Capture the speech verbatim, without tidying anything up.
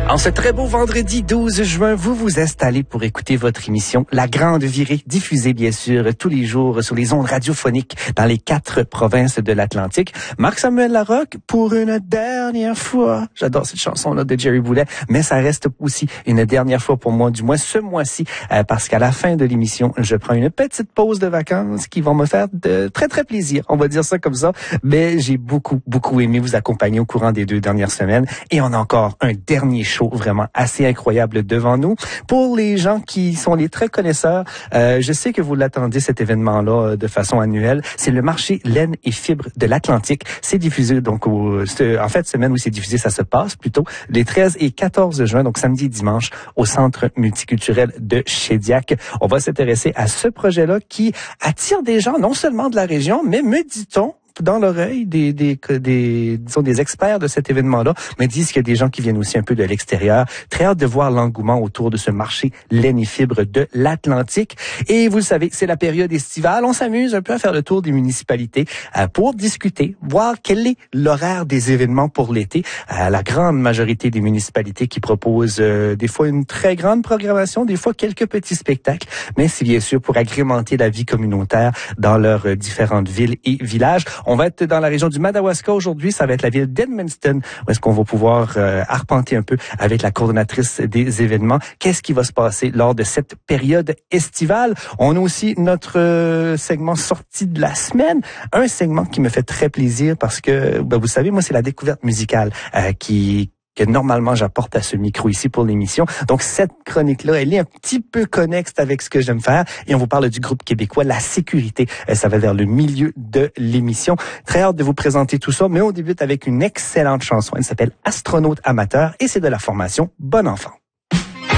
En ce très beau vendredi douze juin, vous vous installez pour écouter votre émission La Grande Virée, diffusée bien sûr tous les jours sur les ondes radiophoniques dans les quatre provinces de l'Atlantique. Marc-Samuel Larocque pour une dernière fois. J'adore cette chanson-là de Jerry Boulet, mais ça reste aussi une dernière fois pour moi, du moins ce mois-ci, euh, parce qu'à la fin de l'émission, je prends une petite pause de vacances qui va me faire de très très plaisir, on va dire ça comme ça. Mais j'ai beaucoup beaucoup aimé vous accompagner au courant des deux dernières semaines et on a encore un dernier show vraiment assez incroyable devant nous. Pour les gens qui sont les très connaisseurs, euh, je sais que vous l'attendez cet événement-là euh, de façon annuelle. C'est le marché laine et fibres de l'Atlantique. C'est diffusé donc au, en fait semaine où c'est diffusé, ça se passe plutôt les treize et quatorze juin, donc samedi et dimanche au Centre multiculturel de Shediac. On va s'intéresser à ce projet-là qui attire des gens non seulement de la région, mais me dit-on dans l'oreille des, des, des, disons, des experts de cet événement-là, mais disent qu'il y a des gens qui viennent aussi un peu de l'extérieur. Très hâte de voir l'engouement autour de ce marché laine et fibres de l'Atlantique. Et vous le savez, c'est la période estivale. On s'amuse un peu à faire le tour des municipalités euh, pour discuter, voir quel est l'horaire des événements pour l'été. Euh, la grande majorité des municipalités qui proposent euh, des fois une très grande programmation, des fois quelques petits spectacles, mais c'est bien sûr pour agrémenter la vie communautaire dans leurs euh, différentes villes et villages. On va être dans la région du Madawaska aujourd'hui. Ça va être la ville d'Edmundston où est-ce qu'on va pouvoir euh, arpenter un peu avec la coordonnatrice des événements. Qu'est-ce qui va se passer lors de cette période estivale? On a aussi notre euh, segment sortie de la semaine. Un segment qui me fait très plaisir parce que, ben, vous savez, moi, c'est la découverte musicale euh, qui que normalement j'apporte à ce micro ici pour l'émission. Donc cette chronique-là, elle est un petit peu connexe avec ce que j'aime faire et on vous parle du groupe québécois La Sécurité. Ça va vers le milieu de l'émission. Très hâte de vous présenter tout ça, mais on débute avec une excellente chanson. Elle s'appelle Astronaute amateur et c'est de la formation Bon Enfant.